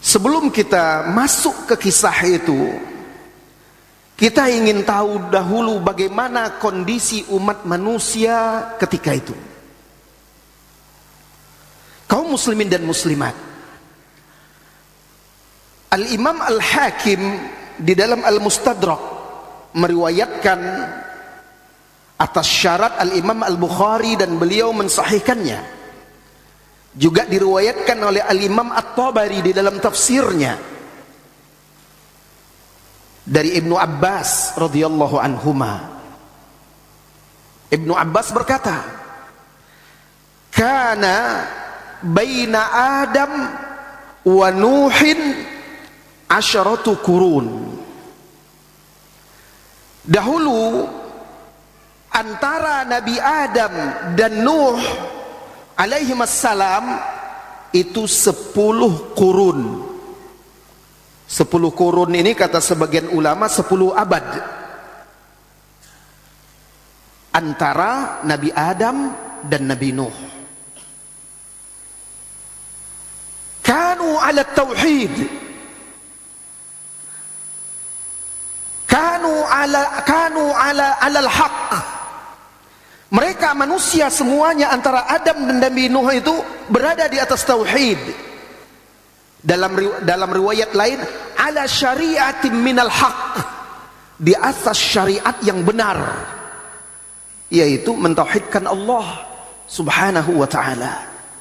Sebelum kita masuk ke kisah itu, kita ingin tahu dahulu bagaimana kondisi umat manusia ketika itu. Kaum muslimin dan muslimat. Al-Imam Al-Hakim di dalam Al-Mustadrak meriwayatkan atas syarat Al-Imam Al-Bukhari dan beliau mensahihkannya. Juga diriwayatkan oleh Al-Imam At-Tabari di dalam tafsirnya dari Ibnu Abbas radhiyallahu anhuma. Ibnu Abbas berkata, "Kana baina Adam wa Nuhin 10 qurun." Dahulu antara Nabi Adam dan Nuh alaihi wassalam itu 10 qurun. 10 qurun ini kata sebagian ulama 10 abad antara Nabi Adam dan Nabi Nuh. Kanu ala tauhid, kanu ala al-haq. Mereka manusia semuanya antara Adam dan Nabi Nuh itu berada di atas tauhid. Dalam riwayat lain, ala syariatin minal haq, di atas syariat yang benar, yaitu mentauhidkan Allah subhanahu wa ta'ala.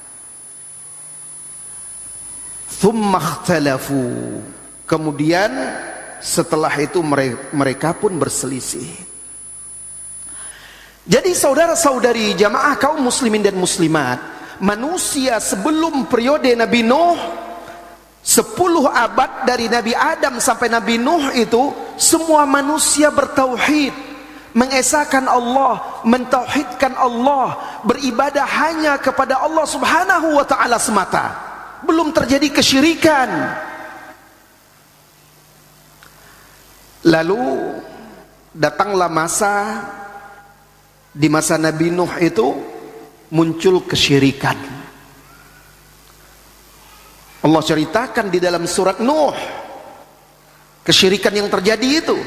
Thumma ikhtalafu, kemudian setelah itu mereka pun berselisih. Jadi saudara-saudari jamaah kaum muslimin dan muslimat, manusia sebelum periode Nabi Nuh, 10 abad dari Nabi Adam sampai Nabi Nuh itu semua manusia bertauhid, mengesahkan Allah, mentauhidkan Allah, beribadah hanya kepada Allah subhanahu wa ta'ala semata. Belum terjadi kesyirikan. Lalu datanglah di masa Nabi Nuh itu muncul kesyirikan. Allah ceritakan di dalam surat Nuh kesyirikan yang terjadi itu.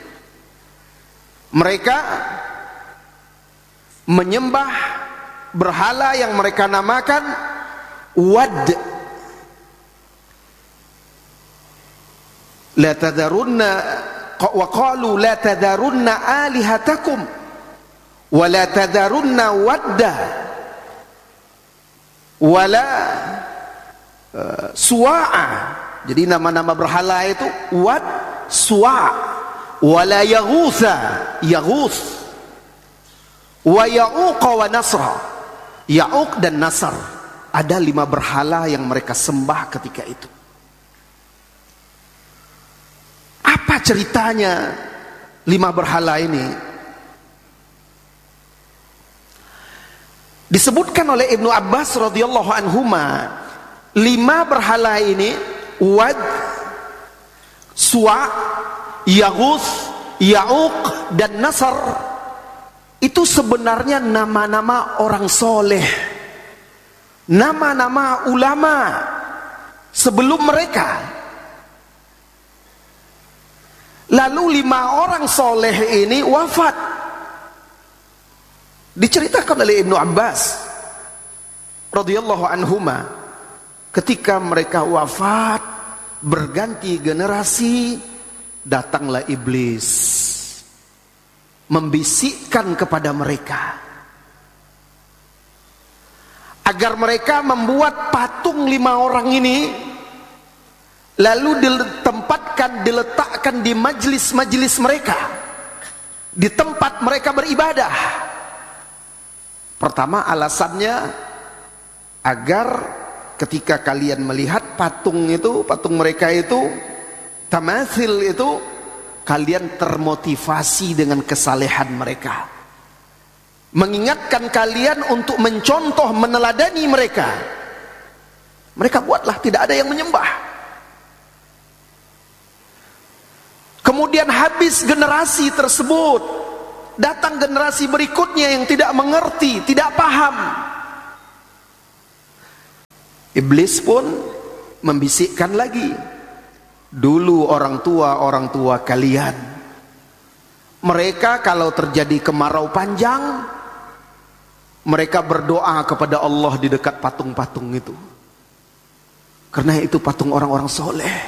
Mereka menyembah berhala yang mereka namakan Wad. La tadharunna wa qalu la tadharunna alihatakum wa la tadharunna wadda wala Suwa'a. Jadi nama-nama berhala itu Wad, Suwa', wala Yaghutha, Yaghuth, wa Ya'uq wa Nasra. Ya'uq dan Nasr, ada 5 berhala yang mereka sembah ketika itu. Apa ceritanya 5 berhala ini? Disebutkan oleh Ibnu Abbas radhiyallahu anhuma, 5 berhala ini, Wad, Suwa', Yaghuth, Ya'uq dan Nasr, itu sebenarnya nama-nama orang soleh, nama-nama ulama sebelum mereka. Lalu 5 orang soleh ini wafat. Diceritakan oleh Ibnu Abbas radhiyallahu anhuma, ketika mereka wafat, berganti generasi, datanglah iblis membisikkan kepada mereka agar mereka membuat patung 5 orang ini, lalu diletakkan di majlis-majlis mereka, di tempat mereka beribadah. Pertama alasannya agar ketika kalian melihat patung mereka itu, tamathil itu, kalian termotivasi dengan kesalehan mereka, mengingatkan kalian untuk mencontoh, meneladani mereka. Mereka buatlah tidak ada yang menyembah. Kemudian habis generasi tersebut, datang generasi berikutnya yang tidak mengerti, tidak paham. Iblis pun membisikkan lagi, dulu orang tua kalian, mereka kalau terjadi kemarau panjang, mereka berdoa kepada Allah di dekat patung-patung itu, karena itu patung orang-orang soleh.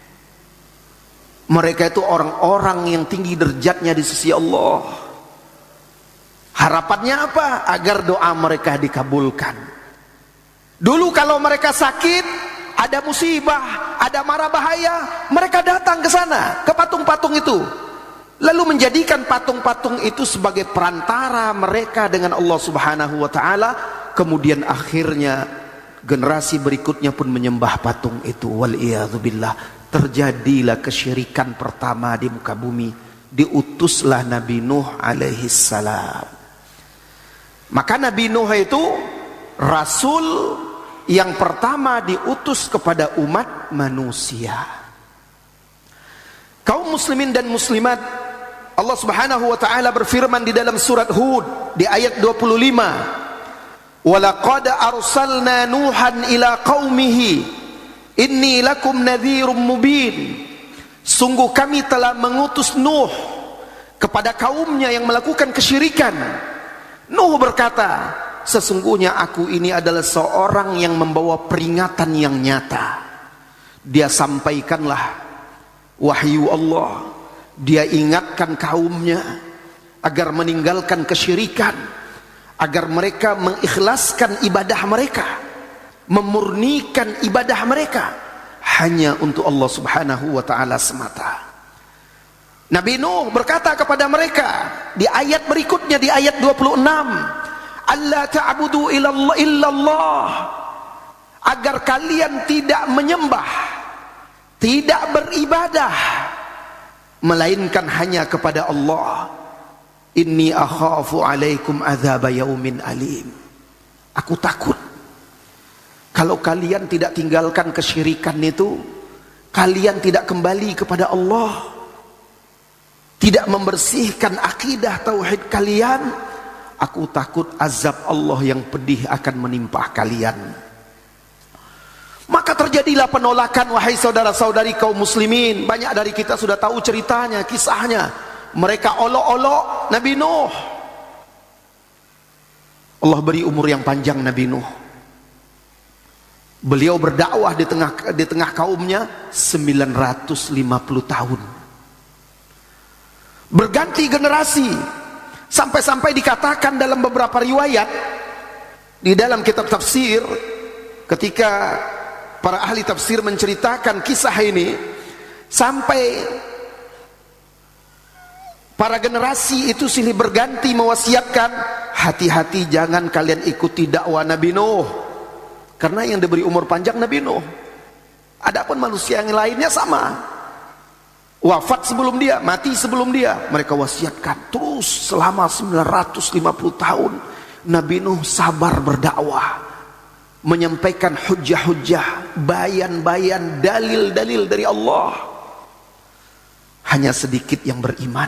Mereka itu orang-orang yang tinggi derajatnya di sisi Allah. Harapannya apa? Agar doa mereka dikabulkan. Dulu kalau mereka sakit, ada musibah, ada mara bahaya, mereka datang ke sana, ke patung-patung itu, lalu menjadikan patung-patung itu sebagai perantara mereka dengan Allah Subhanahu wa ta'ala. Kemudian akhirnya generasi berikutnya pun menyembah patung itu. Wal'iyadzubillah. Terjadilah kesyirikan pertama di muka bumi. Diutuslah Nabi Nuh alaihi salam. Maka Nabi Nuh itu rasul yang pertama diutus kepada umat manusia. Kaum muslimin dan muslimat, Allah Subhanahu wa taala berfirman di dalam surat Hud di ayat 25, "Walaqad arsalna Nuhan ila qaumihi inni lakum nadhirum mubin." Sungguh kami telah mengutus Nuh kepada kaumnya yang melakukan kesyirikan. Nuh berkata, sesungguhnya aku ini adalah seorang yang membawa peringatan yang nyata. Dia sampaikanlah wahyu Allah. Dia ingatkan kaumnya agar meninggalkan kesyirikan, agar mereka mengikhlaskan ibadah mereka, memurnikan ibadah mereka hanya untuk Allah Subhanahu wa ta'ala semata. Nabi Nuh berkata kepada mereka di ayat berikutnya, di ayat 26, "Alla ta'budu illallah," agar kalian tidak menyembah, tidak beribadah melainkan hanya kepada Allah. "Inni akhafu alaikum adzab yaumin alim." Aku takut kalau kalian tidak tinggalkan kesyirikan itu, kalian tidak kembali kepada Allah, tidak membersihkan akidah tauhid kalian, aku takut azab Allah yang pedih akan menimpa kalian. Maka terjadilah penolakan, wahai saudara-saudari kaum muslimin. Banyak dari kita sudah tahu ceritanya, kisahnya. Mereka olok-olok Nabi Nuh. Allah beri umur yang panjang Nabi Nuh. Beliau berdakwah di tengah kaumnya 950 tahun. Berganti generasi, sampai-sampai dikatakan dalam beberapa riwayat di dalam kitab tafsir, ketika para ahli tafsir menceritakan kisah ini, sampai para generasi itu silih berganti mewasiatkan, hati-hati jangan kalian ikuti dakwah Nabi Nuh, karena yang diberi umur panjang Nabi Nuh. Adapun manusia yang lainnya sama, wafat sebelum dia, mati sebelum dia. Mereka wasiatkan terus selama 950 tahun Nabi Nuh sabar berdakwah, menyampaikan hujah-hujah, bayan-bayan, dalil-dalil dari Allah. Hanya sedikit yang beriman.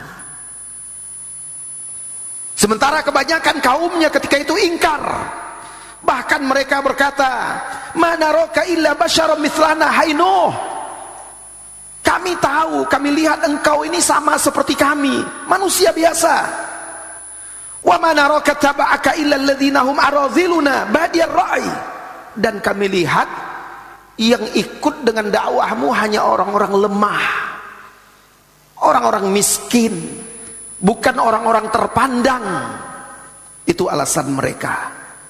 Sementara kebanyakan kaumnya ketika itu ingkar. Bahkan mereka berkata, "Mana roka illa basyaram mithlana, hai Nuh. Kami tahu, kami lihat engkau ini sama seperti kami, manusia biasa. Wa ma naraka taba'aka illa alladhina hum aradhiluna badiyar ra'i." Dan kami lihat yang ikut dengan dakwahmu hanya orang-orang lemah, orang-orang miskin, bukan orang-orang terpandang. Itu alasan mereka.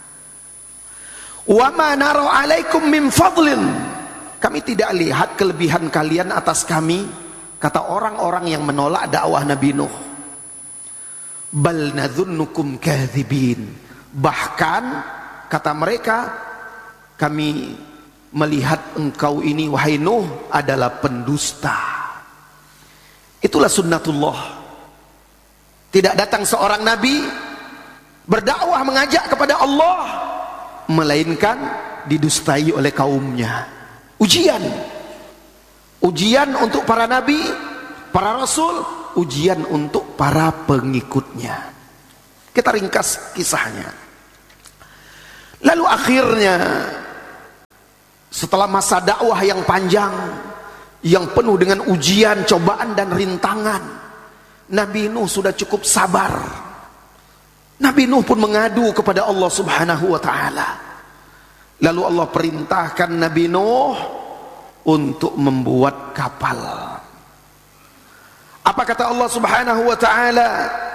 Wa ma nara 'alaikum min fadlin. Kami tidak lihat kelebihan kalian atas kami, kata orang-orang yang menolak dakwah Nabi Nuh. Bal nadhunnukum kadzibin. Bahkan kata mereka, kami melihat engkau ini wahai Nuh adalah pendusta. Itulah sunnatullah. Tidak datang seorang nabi berdakwah mengajak kepada Allah, melainkan didustai oleh kaumnya. Ujian untuk para nabi, para rasul, ujian untuk para pengikutnya. Kita ringkas kisahnya. Lalu akhirnya Setelah masa dakwah yang panjang, yang penuh dengan ujian, cobaan dan rintangan, Nabi Nuh sudah cukup sabar. Nabi Nuh pun mengadu kepada Allah Subhanahu wa taala. Lalu Allah perintahkan Nabi Nuh untuk membuat kapal. Apa kata Allah Subhanahu wa taala?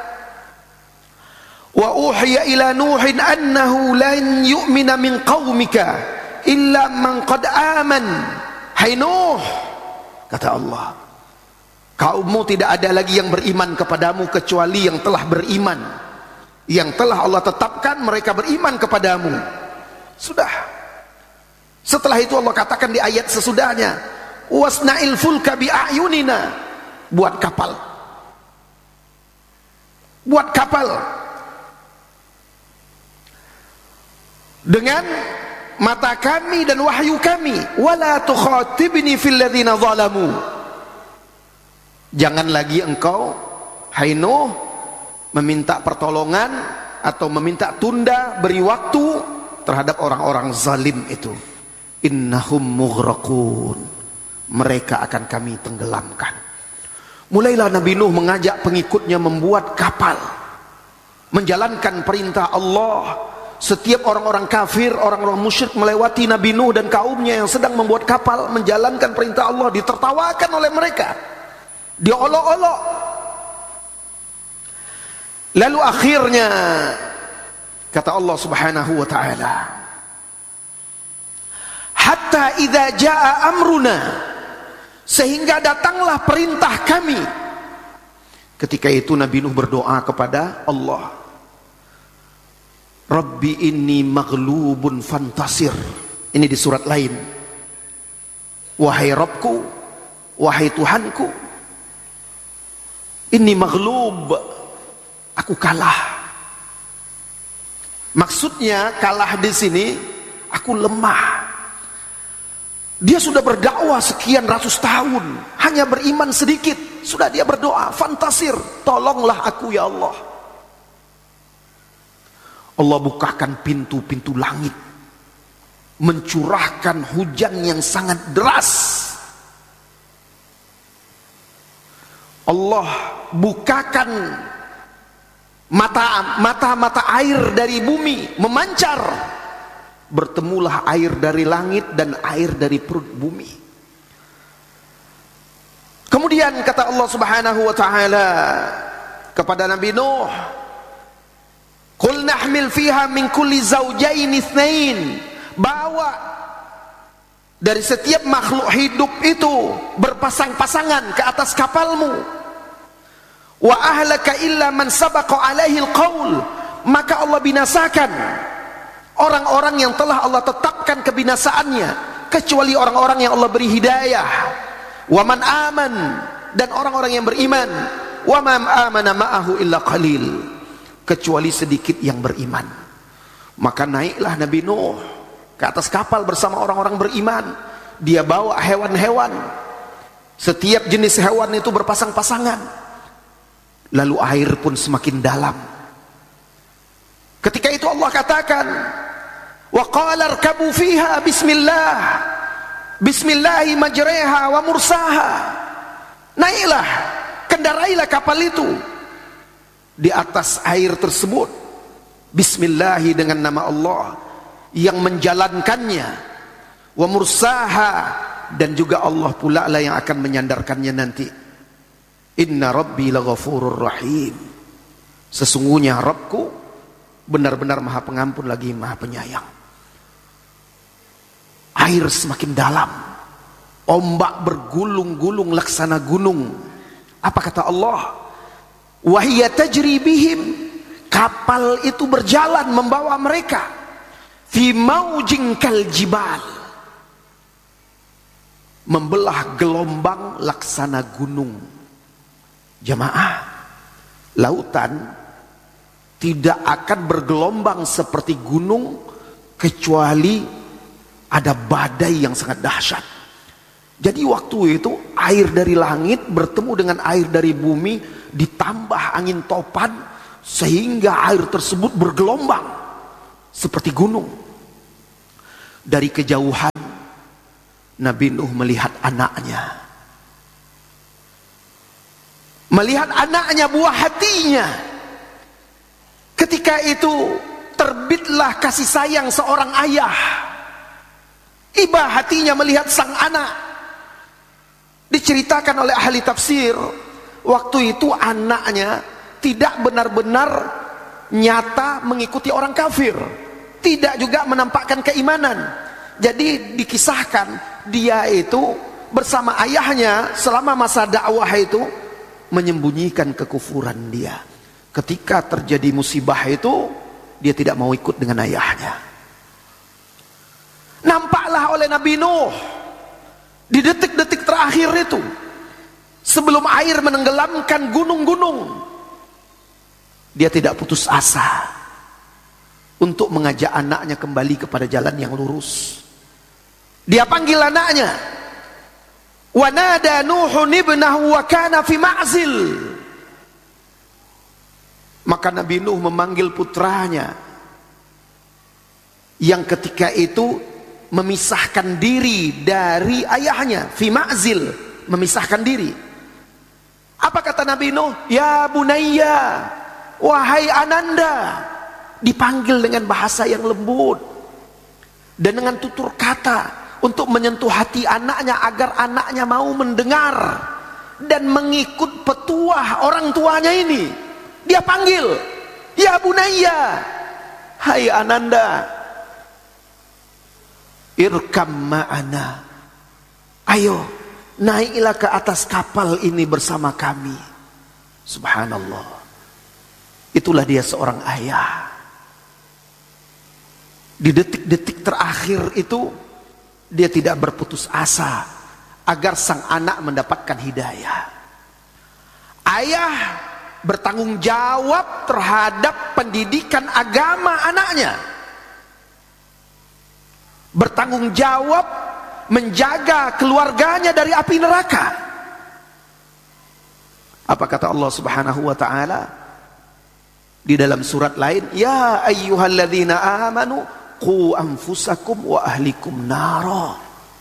Wa uhiya ila Nuhin annahu lan yu'mina min qaumika illa man qad aman. Hai Nuh, kata Allah, kaummu tidak ada lagi yang beriman kepadamu kecuali yang telah beriman, yang telah Allah tetapkan mereka beriman kepadamu. Sudah. Setelah itu Allah katakan di ayat sesudahnya, wasna'il fulka bi'ayunina, buat kapal. Buat kapal dengan mata kami dan wahyu kami. Wala tukhatibni fil ladzina zalamu. Jangan lagi engkau, hai Nuh, meminta pertolongan atau meminta tunda, beri waktu terhadap orang-orang zalim itu. Innahum mughraqun, mereka akan kami tenggelamkan. Mulailah Nabi Nuh mengajak pengikutnya membuat kapal, menjalankan perintah Allah. Setiap orang-orang kafir, orang-orang musyrik melewati Nabi Nuh dan kaumnya yang sedang membuat kapal, menjalankan perintah Allah, ditertawakan oleh mereka, diolok-olok. Lalu akhirnya kata Allah Subhanahu wa taala, hatta idza jaa amruna, sehingga datanglah perintah kami. Ketika itu Nabi Nuh berdoa kepada Allah, Rabbi inni maghlubun fantasir. Ini di surat lain. Wahai Rabbku, wahai Tuhanku, inni maghlub, aku kalah. Maksudnya kalah di sini, aku lemah. Dia sudah berdakwah sekian ratus tahun, hanya beriman sedikit. Sudah dia berdoa, fantasir, tolonglah aku ya Allah. Allah bukakan pintu-pintu langit, mencurahkan hujan yang sangat deras. Allah bukakan mata air dari bumi, memancar. Bertemulah air dari langit dan air dari perut bumi. Kemudian kata Allah Subhanahu wa taala kepada Nabi Nuh, qul nahmil fiha min kulli zawjayn itsnain, bawa dari setiap makhluk hidup itu berpasang-pasangan ke atas kapalmu. Wa ahlaka illa man sabaqa alaihi alqaul, maka Allah binasakan orang-orang yang telah Allah tetapkan kebinasaannya, kecuali orang-orang yang Allah beri hidayah. Wa man aman, dan orang-orang yang beriman. Wa man amana ma'ahu illa qalil, kecuali sedikit yang beriman. Maka naiklah Nabi Nuh ke atas kapal bersama orang-orang beriman. Dia bawa hewan-hewan, setiap jenis hewan itu berpasang-pasangan. Lalu air pun semakin dalam. Ketika itu Allah katakan, wa qala irkabu fiha bismillah, bismillahi majreha wa mursaha. Naiklah, kendarailah kapal itu di atas air tersebut, bismillahi, dengan nama Allah yang menjalankannya, wa mursaha, dan juga Allah pula lah yang akan menyandarkannya nanti. Inna rabbi laghafurur rahim, sesungguhnya Rabbku benar-benar maha pengampun lagi maha penyayang. Air semakin dalam, ombak bergulung-gulung laksana gunung. Apa kata Allah? Wahiyya tajri bihim, kapal itu berjalan membawa mereka, fi maujin kal jibal, membelah gelombang laksana gunung. Jamaah, lautan tidak akan bergelombang seperti gunung kecuali ada badai yang sangat dahsyat. Jadi waktu itu air dari langit bertemu dengan air dari bumi, ditambah angin topan, sehingga air tersebut bergelombang seperti gunung. Dari kejauhan Nabi Nuh melihat anaknya. Melihat anaknya, buah hatinya. Ketika itu terbitlah kasih sayang seorang ayah. Iba hatinya melihat sang anak. Diceritakan oleh ahli tafsir, waktu itu anaknya tidak benar-benar nyata mengikuti orang kafir, tidak juga menampakkan keimanan. Jadi dikisahkan dia itu bersama ayahnya selama masa dakwah itu menyembunyikan kekufuran dia. Ketika terjadi musibah itu, dia tidak mau ikut dengan ayahnya. Nampaklah oleh Nabi Nuh di detik-detik terakhir itu, sebelum air menenggelamkan gunung-gunung, dia tidak putus asa untuk mengajak anaknya kembali kepada jalan yang lurus. Dia panggil anaknya. Wa nada Nuhun ibnahu wa kana fi ma'zil. Maka Nabi Nuh memanggil putranya yang ketika itu memisahkan diri dari ayahnya, fi ma'zil, memisahkan diri. Apa kata Nabi Nuh? Ya bunayya, wahai ananda. Dipanggil dengan bahasa yang lembut dan dengan tutur kata untuk menyentuh hati anaknya agar anaknya mau mendengar dan mengikut petuah orang tuanya ini. Dia panggil, ya bunayya, hai ananda, irkam ma'ana, ayo naiklah ke atas kapal ini bersama kami. Subhanallah, itulah dia seorang ayah. Di detik-detik terakhir itu dia tidak berputus asa agar sang anak mendapatkan hidayah. Ayah bertanggung jawab terhadap pendidikan agama anaknya, bertanggung jawab menjaga keluarganya dari api neraka. Apa kata Allah Subhanahu wa taala di dalam surat lain? Ya ayyuhalladzina amanu qu anfusakum wa ahlikum nara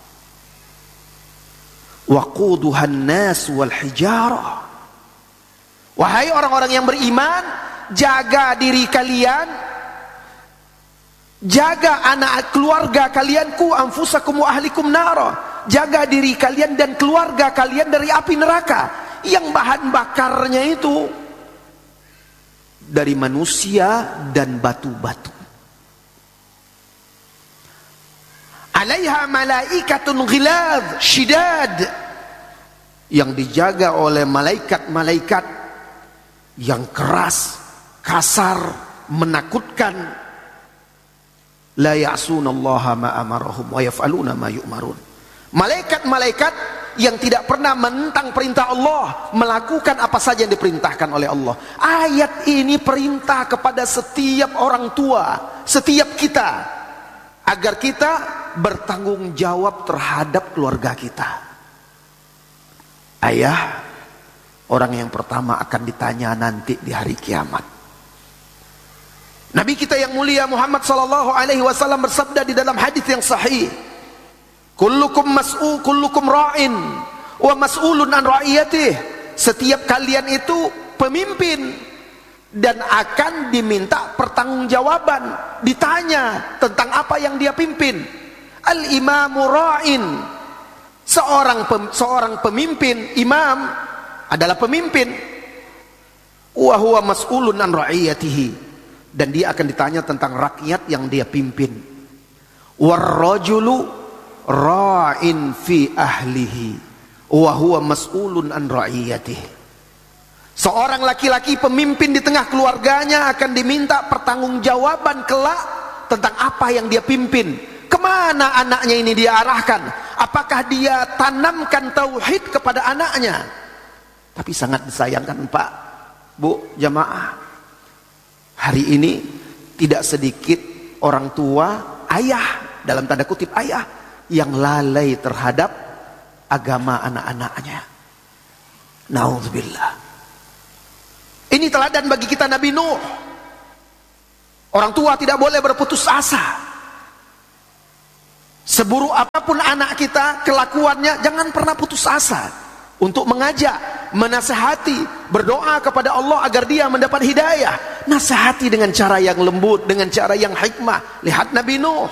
waquduhan nas wal hijarah. Wahai orang-orang yang beriman, jaga diri kalian, jaga anak keluarga kalian, ku anfusakum wa ahlikum nara, jaga diri kalian dan keluarga kalian dari api neraka yang bahan bakarnya itu dari manusia dan batu-batu. Alaiha malaikatun ghilad syidad, yang dijaga oleh malaikat-malaikat yang keras, kasar, menakutkan. La ya'sunallaha ma amarahum wa yaf'aluna ma yu'marun. Malaikat-malaikat yang tidak pernah menentang perintah Allah, melakukan apa saja yang diperintahkan oleh Allah. Ayat ini perintah kepada setiap orang tua, setiap kita, agar kita bertanggung jawab terhadap keluarga kita. Ayah, orang yang pertama akan ditanya nanti di hari kiamat. Nabi kita yang mulia Muhammad sallallahu alaihi wasallam bersabda di dalam hadis yang sahih, kullukum mas'ul, kullukum ra'in wa mas'ulun an ra'iyatih. Setiap kalian itu pemimpin dan akan diminta pertanggungjawaban, ditanya tentang apa yang dia pimpin. Al-imamu ra'in, seorang pemimpin, imam adalah pemimpin, wa huwa mas'ulun an ra'iyatihi, dan dia akan ditanya tentang rakyat yang dia pimpin. War-rajulu ra'in fi ahlihi wa huwa mas'ulun an ra'iyatihi. Seorang laki-laki pemimpin di tengah keluarganya akan diminta pertanggungjawaban kelak tentang apa yang dia pimpin. Kemana anaknya ini dia arahkan? Apakah dia tanamkan tauhid kepada anaknya? Tapi sangat disayangkan Pak, Bu, jamaah, hari ini tidak sedikit orang tua, ayah, dalam tanda kutip ayah, yang lalai terhadap agama anak-anaknya. Nauzubillah. Ini teladan bagi kita Nabi Nuh. Orang tua tidak boleh berputus asa. Seburuk apapun anak kita kelakuannya, jangan pernah putus asa untuk mengajak, menasihati, berdoa kepada Allah agar dia mendapat hidayah. Nasihati dengan cara yang lembut, dengan cara yang hikmah. Lihat Nabi Nuh.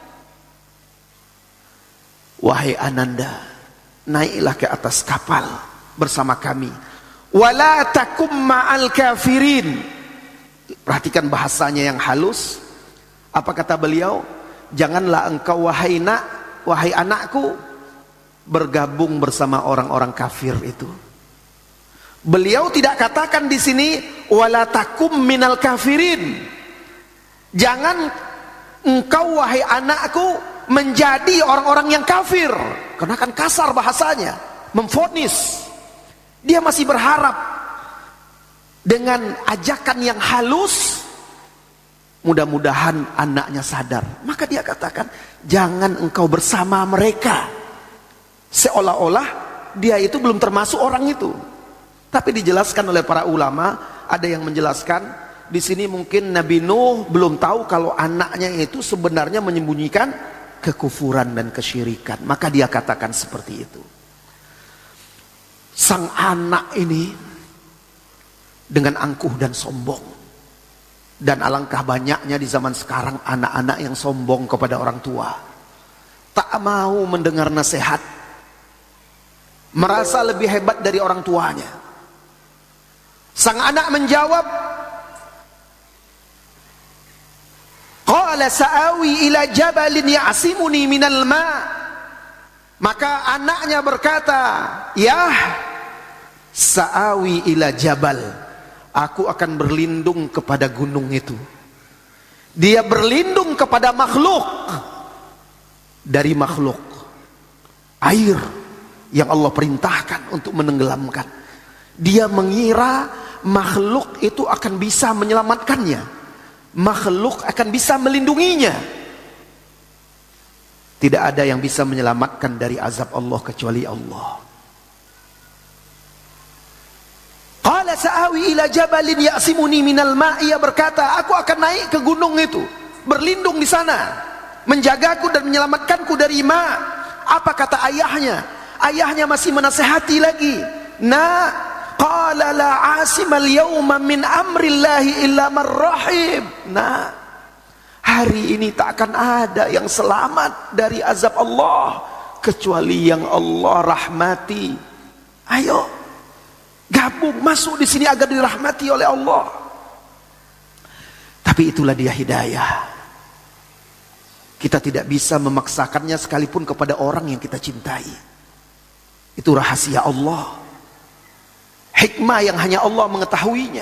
Wahai Ananda, naiklah ke atas kapal bersama kami. Wala takum ma'al kafirin. Perhatikan bahasanya yang halus. Apa kata beliau? Janganlah engkau wahai anakku bergabung bersama orang-orang kafir itu. Beliau tidak katakan di sini wala takum minal kafirin. Jangan engkau wahai anakku menjadi orang-orang yang kafir, karena kan kasar bahasanya, memvonis. Dia masih berharap dengan ajakan yang halus, mudah-mudahan anaknya sadar. Maka dia katakan, jangan engkau bersama mereka. Seolah-olah dia itu belum termasuk orang itu. Tapi dijelaskan oleh para ulama, ada yang menjelaskan di sini mungkin Nabi Nuh belum tahu kalau anaknya itu sebenarnya menyembunyikan kekufuran dan kesyirikan. Maka dia katakan seperti itu. Sang anak ini dengan angkuh dan sombong. Dan alangkah banyaknya di zaman sekarang anak-anak yang sombong kepada orang tua. Tak mau mendengar nasihat. Merasa lebih hebat dari orang tuanya. Sang anak menjawab, qala sa'awi ila jabalin ya'simuni minal ma'. Maka anaknya berkata, ya sa'awi ila jabal, aku akan berlindung kepada gunung itu. Dia berlindung kepada makhluk dari makhluk. Air yang Allah perintahkan untuk menenggelamkan. Dia mengira makhluk itu akan bisa menyelamatkannya. Makhluk akan bisa melindunginya. Tidak ada yang bisa menyelamatkan dari azab Allah kecuali Allah. Qala sa'awi ila jabalin ya'simuni minal ma'. Ia berkata, aku akan naik ke gunung itu, berlindung di sana, menjagaku dan menyelamatkanku dari ma'. Apa kata ayahnya? Ayahnya masih menasihati lagi. Qala la 'asimal yawma min amrillahi illa man rahim. Hari ini tak akan ada yang selamat dari azab Allah kecuali yang Allah rahmati. Ayo gabung, masuk di sini agar dirahmati oleh Allah. Tapi itulah dia hidayah. Kita tidak bisa memaksakannya sekalipun kepada orang yang kita cintai. Itu rahasia Allah, hikmah yang hanya Allah mengetahuinya.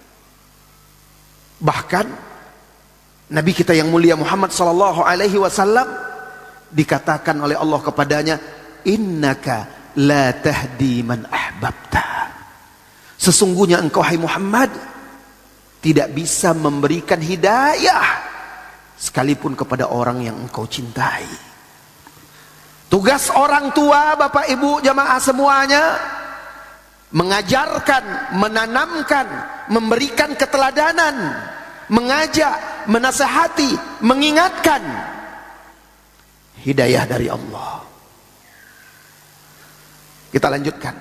Bahkan Nabi kita yang mulia Muhammad sallallahu alaihi wasallam dikatakan oleh Allah kepadanya, innaka la tahdi man ahbabta. Sesungguhnya engkau hai Muhammad tidak bisa memberikan hidayah sekalipun kepada orang yang engkau cintai. Tugas orang tua, Bapak Ibu jamaah semuanya, mengajarkan, menanamkan, memberikan keteladanan, mengajak, menasihati, mengingatkan. Hidayah dari Allah. Kita lanjutkan.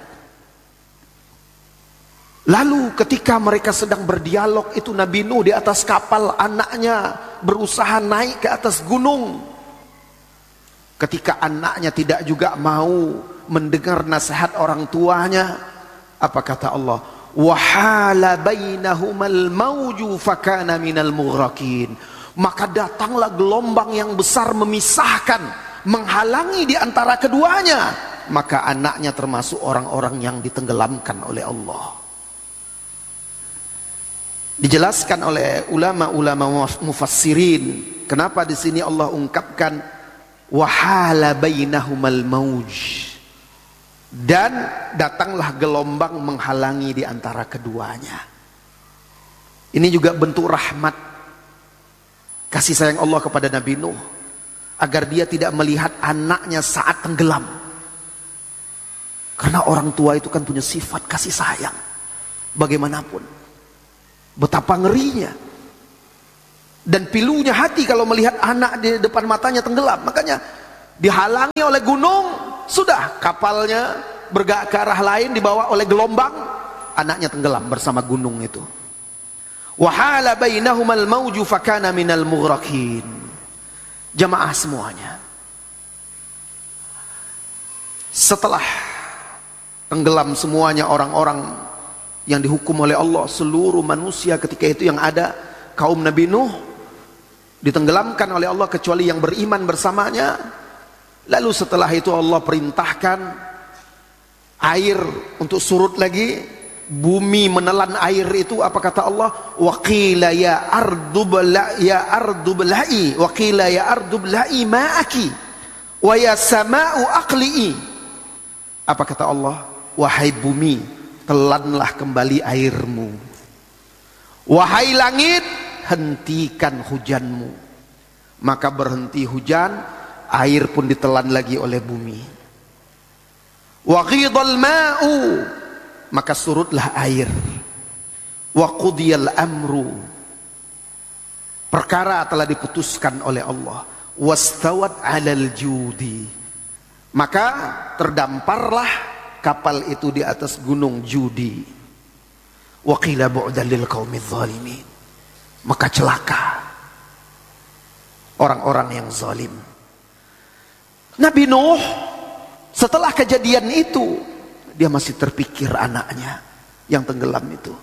Lalu ketika mereka sedang berdialog itu, Nabi Nuh di atas kapal, anaknya berusaha naik ke atas gunung. Ketika anaknya tidak juga mau mendengar nasihat orang tuanya, apa kata Allah? Wahala bainahumal mauju fakana minal mughraqin. Maka datanglah gelombang yang besar memisahkan, menghalangi di antara keduanya. Maka anaknya termasuk orang-orang yang ditenggelamkan oleh Allah. Dijelaskan oleh ulama-ulama mufassirin, kenapa di sini Allah ungkapkan wahala bainahumal mauj, dan datanglah gelombang menghalangi di antara keduanya. Ini juga bentuk rahmat, kasih sayang Allah kepada Nabi Nuh, agar dia tidak melihat anaknya saat tenggelam. Karena orang tua itu kan punya sifat kasih sayang, bagaimanapun, betapa ngerinya dan pilunya hati kalau melihat anak di depan matanya tenggelam. Makanya dihalangi oleh gunung, sudah kapalnya bergerak ke arah lain, dibawa oleh gelombang, anaknya tenggelam bersama gunung itu. Wahala bainahumal mauju fakana minal mughraqin. Jamaah semuanya, setelah tenggelam semuanya orang-orang yang dihukum oleh Allah, seluruh manusia ketika itu yang ada, kaum Nabi Nuh ditenggelamkan oleh Allah kecuali yang beriman bersamanya. Lalu setelah itu Allah perintahkan air untuk surut lagi, bumi menelan air itu. Apa kata Allah? Wa qila ya ardu bla'i wa qila ya ardu bla'i ma'aki wa ya sama'u aqli'i. Apa kata Allah? Wahai bumi, telanlah kembali airmu. Wahai langit, hentikan hujanmu. Maka berhenti hujan, air pun ditelan lagi oleh bumi. Wa ghidal ma'u, maka surutlah air. Wa qudiyal amru, perkara telah diputuskan oleh Allah. Wastawat 'alal judi, maka terdamparlah kapal itu di atas gunung Judi. Wa qila bu'dan lil qaumidz zalimin, maka celaka orang-orang yang zalim. Nabi Nuh setelah kejadian itu, dia masih terpikir anaknya yang tenggelam itu.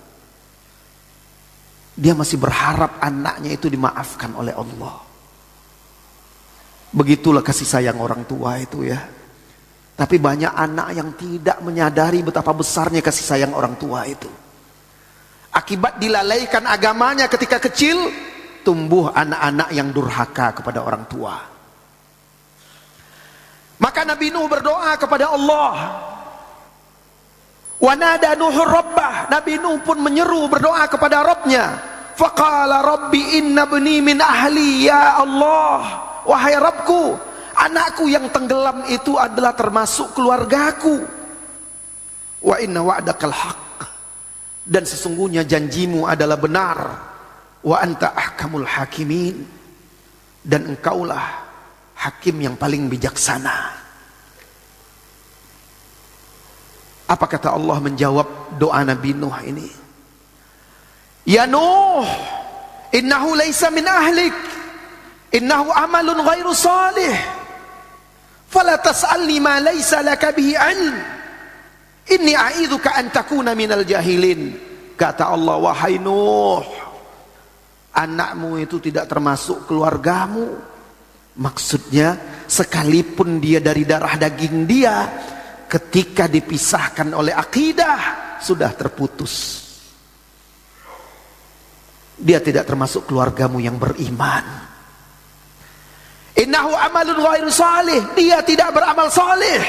Dia masih berharap anaknya itu dimaafkan oleh Allah. Begitulah kasih sayang orang tua itu ya. Tapi banyak anak yang tidak menyadari betapa besarnya kasih sayang orang tua itu. Akibat dilalaikan agamanya ketika kecil, tumbuh anak-anak yang durhaka kepada orang tua. Maka Nabi Nuh berdoa kepada Allah. Wa nada Nuhur rabbah, Nabi Nuh pun menyeru berdoa kepada Rabbnya. Faqala rabbi inna bni min ahli, ya Allah, wahai Rabbku, anakku yang tenggelam itu adalah termasuk keluargaku. Wa inna wa'dakal haq, dan sesungguhnya janjimu adalah benar. Wa anta ahkamul hakimin, dan engkaulah hakim yang paling bijaksana. Apa kata Allah menjawab doa Nabi Nuh ini? Ya Nuh, innahu laysa min ahlik, innahu amalun ghairu salih, fala tas'alni ma laysa laka bihi ilm, inni a'idzuka an takuna minal jahilin. Kata Allah, wahai Nuh, anakmu itu tidak termasuk keluargamu. Maksudnya sekalipun dia dari darah daging dia, ketika dipisahkan oleh akidah sudah terputus. Dia tidak termasuk keluargamu yang beriman. Innahu amalun ghairu salih, dia tidak beramal salih.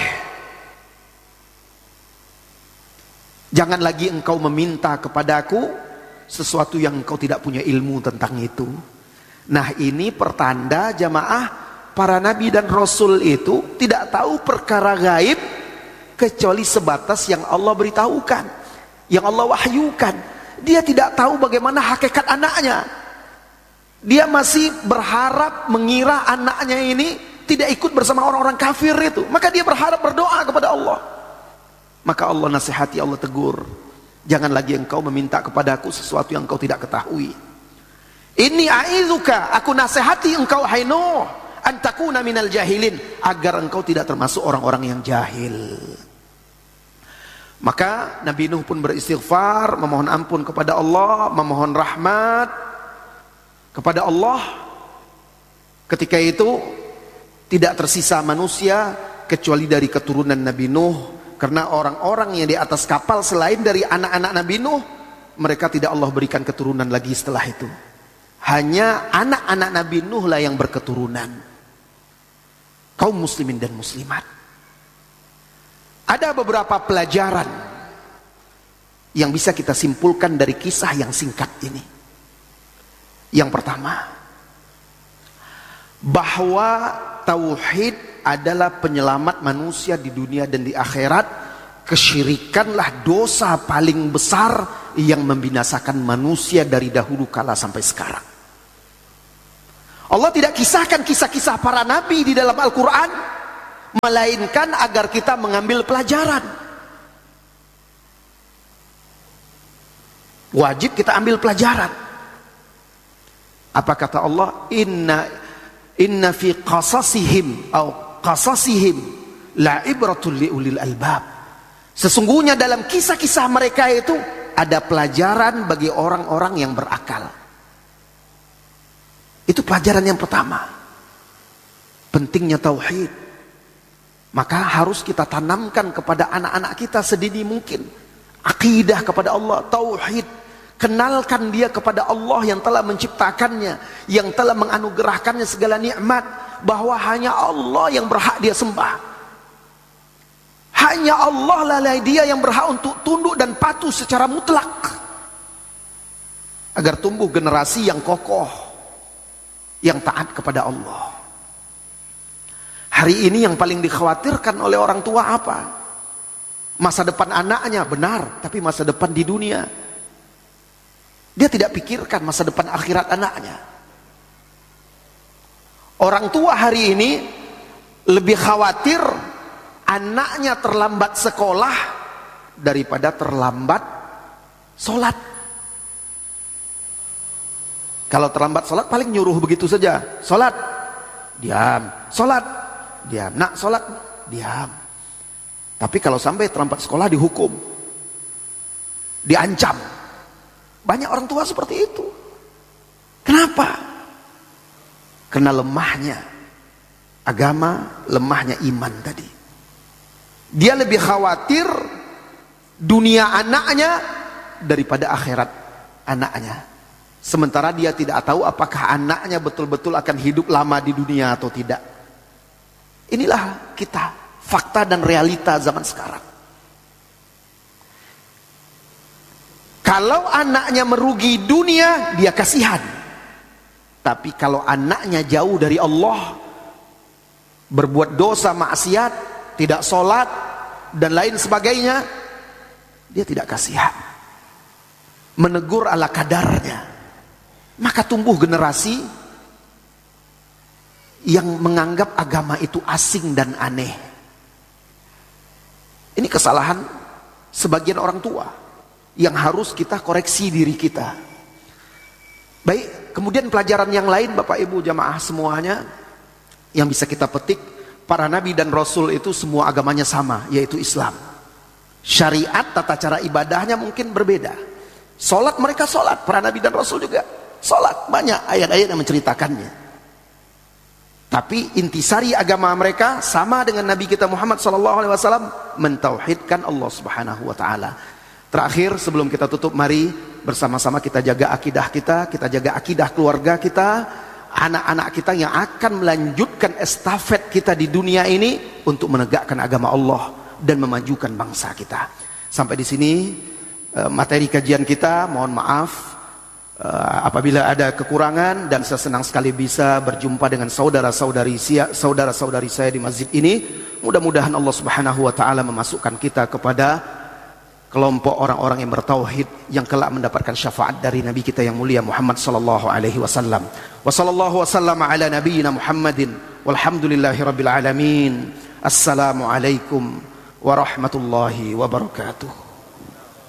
Jangan lagi engkau meminta kepadaku sesuatu yang engkau tidak punya ilmu tentang itu. Nah, ini pertanda jamaah, para nabi dan rasul itu tidak tahu perkara gaib kecuali sebatas yang Allah beritahukan, yang Allah wahyukan. Dia tidak tahu bagaimana hakikat anaknya. Dia masih berharap mengira anaknya ini tidak ikut bersama orang-orang kafir itu. Maka dia berharap berdoa kepada Allah. Maka Allah nasihati, Allah tegur, jangan lagi engkau meminta kepadaku sesuatu yang engkau tidak ketahui. Inni a'idzuka, aku nasihati engkau hai Nuh, an takuna minal jahilin, agar engkau tidak termasuk orang-orang yang jahil. Maka Nabi Nuh pun beristighfar, memohon ampun kepada Allah, memohon rahmat kepada Allah. Ketika itu tidak tersisa manusia kecuali dari keturunan Nabi Nuh, karena orang-orang yang di atas kapal selain dari anak-anak Nabi Nuh, mereka tidak Allah berikan keturunan lagi setelah itu. Hanya anak-anak Nabi Nuh lah yang berketurunan. Kaum muslimin dan muslimat, ada beberapa pelajaran yang bisa kita simpulkan dari kisah yang singkat ini. Yang pertama, bahwa tauhid adalah penyelamat manusia di dunia dan di akhirat. Kesyirikanlah dosa paling besar yang membinasakan manusia dari dahulu kala sampai sekarang. Allah tidak kisahkan kisah-kisah para nabi di dalam Al-Quran, melainkan agar kita mengambil pelajaran. Wajib kita ambil pelajaran. Apa kata Allah? Inna fi qasasihim atau qasasihim la ibratul liulil albab. Sesungguhnya dalam kisah-kisah mereka itu ada pelajaran bagi orang-orang yang berakal. Itu pelajaran yang pertama. Pentingnya tauhid. Maka harus kita tanamkan kepada anak-anak kita sedini mungkin. Akidah kepada Allah, tauhid. Kenalkan dia kepada Allah yang telah menciptakannya, yang telah menganugerahkannya segala nikmat, bahwa hanya Allah yang berhak dia sembah. Hanya Allah lah dia yang berhak untuk tunduk dan patuh secara mutlak, agar tumbuh generasi yang kokoh, yang taat kepada Allah. Hari ini yang paling dikhawatirkan oleh orang tua apa? Masa depan anaknya, benar, tapi masa depan di dunia. Dia tidak pikirkan masa depan akhirat anaknya. Orang tua hari ini lebih khawatir anaknya terlambat sekolah daripada terlambat sholat. Kalau terlambat sholat paling nyuruh begitu saja. Sholat, diam. Sholat, diam. Nak sholat, diam. Tapi kalau sampai terlambat sekolah dihukum, diancam. Banyak orang tua seperti itu. Kenapa? Karena lemahnya agama, lemahnya iman tadi. Dia lebih khawatir dunia anaknya daripada akhirat anaknya. Sementara dia tidak tahu apakah anaknya betul-betul akan hidup lama di dunia atau tidak. Inilah kita, fakta dan realita zaman sekarang. Kalau anaknya merugi dunia, dia kasihan. Tapi kalau anaknya jauh dari Allah, berbuat dosa, maksiat, tidak sholat, dan lain sebagainya, dia tidak kasihan. Menegur ala kadarnya. Maka tumbuh generasi yang menganggap agama itu asing dan aneh. Ini kesalahan sebagian orang tua yang harus kita koreksi diri kita. Baik, kemudian pelajaran yang lain Bapak Ibu jamaah semuanya yang bisa kita petik, para nabi dan rasul itu semua agamanya sama, yaitu Islam. Syariat, tata cara ibadahnya mungkin berbeda. Salat mereka salat, para nabi dan rasul juga salat, banyak ayat-ayat yang menceritakannya. Tapi intisari agama mereka sama dengan Nabi kita Muhammad SAW, mentauhidkan Allah Subhanahu wa taala. Terakhir sebelum kita tutup, mari bersama-sama kita jaga akidah kita jaga akidah keluarga kita, anak-anak kita yang akan melanjutkan estafet kita di dunia ini untuk menegakkan agama Allah dan memajukan bangsa kita. Sampai di sini materi kajian kita, mohon maaf apabila ada kekurangan, dan saya senang sekali bisa berjumpa dengan saudara-saudari saya di masjid ini. Mudah-mudahan Allah Subhanahu wa taala memasukkan kita kepada kelompok orang-orang yang bertauhid yang kelak mendapatkan syafaat dari Nabi kita yang mulia Muhammad sallallahu alaihi wasallam. Wa sallallahu wasallam ala nabiyyina Muhammadin walhamdulillahi rabbil alamin. Assalamualaikum warahmatullahi wabarakatuh.